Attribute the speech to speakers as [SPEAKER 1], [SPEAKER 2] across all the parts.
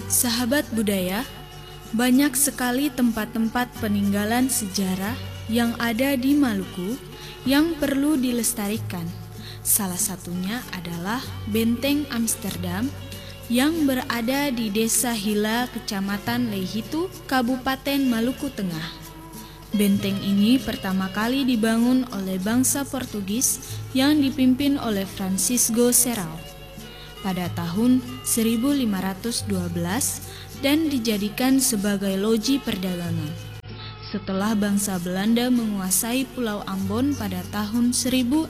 [SPEAKER 1] Sahabat budaya, banyak sekali tempat-tempat peninggalan sejarah yang ada di Maluku yang perlu dilestarikan. Salah satunya adalah Benteng Amsterdam yang berada di Desa Hila, Kecamatan Lehitu, Kabupaten Maluku Tengah. Benteng ini pertama kali dibangun oleh bangsa Portugis yang dipimpin oleh Francisco Serrao pada tahun 1512 dan dijadikan sebagai loji perdagangan. Setelah bangsa Belanda menguasai Pulau Ambon pada tahun 1605,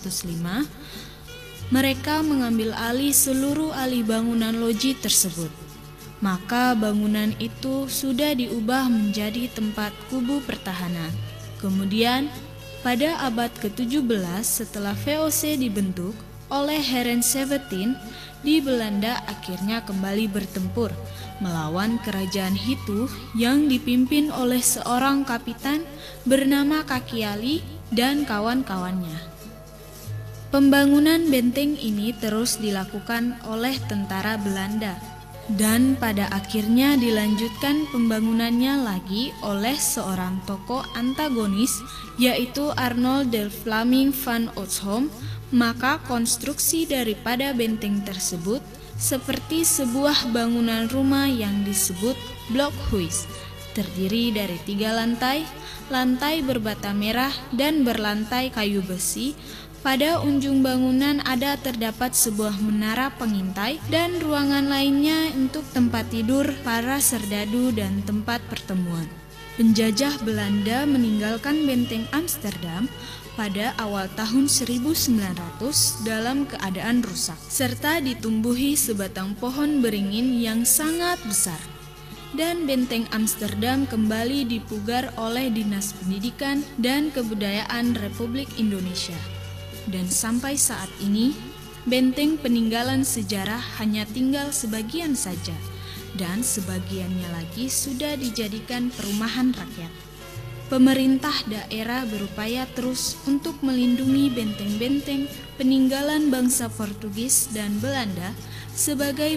[SPEAKER 1] mereka mengambil alih seluruh alih bangunan loji tersebut. Maka bangunan itu sudah diubah menjadi tempat kubu pertahanan. Kemudian, pada abad ke-17 setelah VOC dibentuk oleh Heren 17, di Belanda akhirnya kembali bertempur melawan kerajaan Hitu yang dipimpin oleh seorang kapitan bernama Kakiali dan kawan-kawannya. Pembangunan benteng ini terus dilakukan oleh tentara Belanda dan pada akhirnya dilanjutkan pembangunannya lagi oleh seorang tokoh antagonis yaitu Arnold de Vlaming van Oudshoorn. Maka konstruksi daripada benteng tersebut seperti sebuah bangunan rumah yang disebut blokhuis, terdiri dari 3 lantai, lantai berbata merah dan berlantai kayu besi. Pada ujung bangunan ada terdapat sebuah menara pengintai dan ruangan lainnya untuk tempat tidur para serdadu dan tempat pertemuan. Penjajah Belanda meninggalkan Benteng Amsterdam pada awal tahun 1900 dalam keadaan rusak, serta ditumbuhi sebatang pohon beringin yang sangat besar. Dan Benteng Amsterdam kembali dipugar oleh Dinas Pendidikan dan Kebudayaan Republik Indonesia. Dan sampai saat ini, benteng peninggalan sejarah hanya tinggal sebagian saja, dan sebagiannya lagi sudah dijadikan perumahan rakyat. Pemerintah daerah berupaya terus untuk melindungi benteng-benteng peninggalan bangsa Portugis dan Belanda sebagai